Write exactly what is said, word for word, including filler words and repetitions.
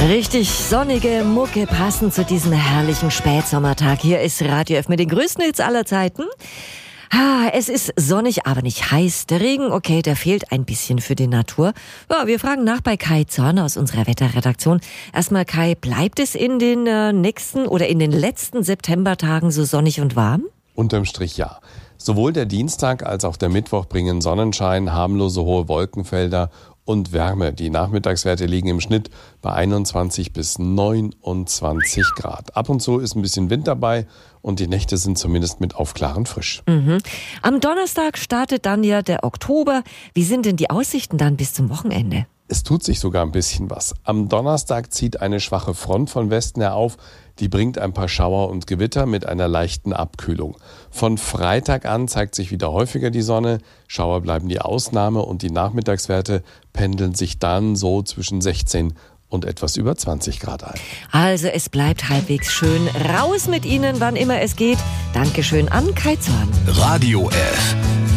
Richtig sonnige Mucke passend zu diesem herrlichen Spätsommertag. Hier ist Radio F mit den größten Hits aller Zeiten. Ah, es ist sonnig, aber nicht heiß. Der Regen, okay, der fehlt ein bisschen für die Natur. Ja, wir fragen nach bei Kai Zorn aus unserer Wetterredaktion. Erstmal, Kai, bleibt es in den äh, nächsten oder in den letzten Septembertagen so sonnig und warm? Unterm Strich ja. Sowohl der Dienstag als auch der Mittwoch bringen Sonnenschein, harmlose hohe Wolkenfelder und Wärme. Die Nachmittagswerte liegen im Schnitt bei einundzwanzig bis neunundzwanzig Grad. Ab und zu ist ein bisschen Wind dabei und die Nächte sind zumindest mit Aufklaren frisch. Mhm. Am Donnerstag startet dann ja der Oktober. Wie sind denn die Aussichten dann bis zum Wochenende? Es tut sich sogar ein bisschen was. Am Donnerstag zieht eine schwache Front von Westen her auf. Die bringt ein paar Schauer und Gewitter mit einer leichten Abkühlung. Von Freitag an zeigt sich wieder häufiger die Sonne. Schauer bleiben die Ausnahme und die Nachmittagswerte pendeln sich dann so zwischen sechzehn und etwas über zwanzig Grad ein. Also es bleibt halbwegs schön. Raus mit Ihnen, wann immer es geht. Dankeschön an Kai Zorn. Radio F.